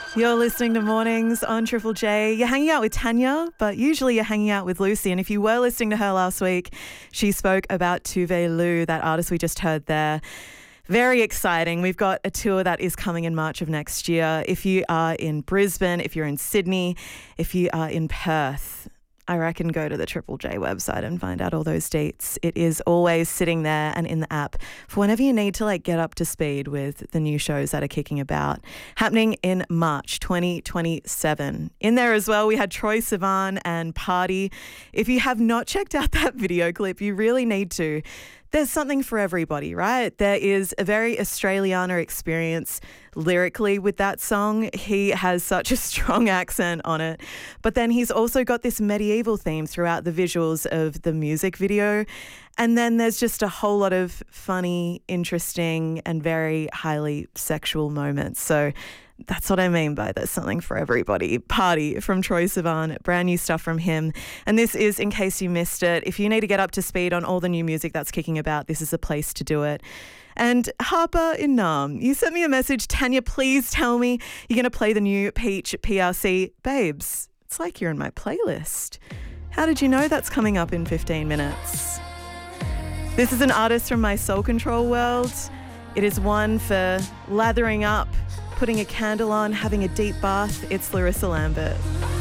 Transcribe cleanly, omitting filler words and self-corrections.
You're listening to Mornings on Triple J. You're hanging out with Tanya, but usually you're hanging out with Lucy. And if you were listening to her last week, she spoke about Tove Lo, that artist we just heard there. Very exciting. We've got a tour that is coming in March of next year. If you are in Brisbane, if you're in Sydney, if you are in Perth, I reckon go to the Triple J website and find out all those dates. It is always sitting there and in the app for whenever you need to get up to speed with the new shows that are kicking about. Happening in March 2027. In there as well, we had Troye Sivan and Party. If you have not checked out that video clip, you really need to. There's something for everybody, right? There is a very Australiana experience lyrically with that song. He has such a strong accent on it. But then he's also got this medieval theme throughout the visuals of the music video. And then there's just a whole lot of funny, interesting, and very highly sexual moments. So that's what I mean by there's something for everybody. Party from Troye Sivan, brand new stuff from him. And this is in case you missed it. If you need to get up to speed on all the new music that's kicking about, this is a place to do it. And Harper in Nam, you sent me a message. Tanya, please tell me you're going to play the new Peach PRC. Babes, it's like you're in my playlist. How did you know that's coming up in 15 minutes? This is an artist from my Soul Control world. It is one for lathering up, putting a candle on, having a deep bath. It's Larissa Lambert.